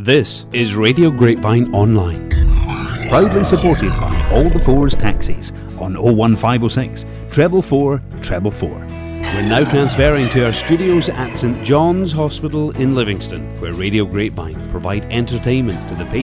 This is Radio Grapevine Online, proudly supported by All the Fours Taxis on 01506 444 444. We're now transferring to our studios at St John's Hospital in Livingston, where Radio Grapevine provide entertainment to the patients.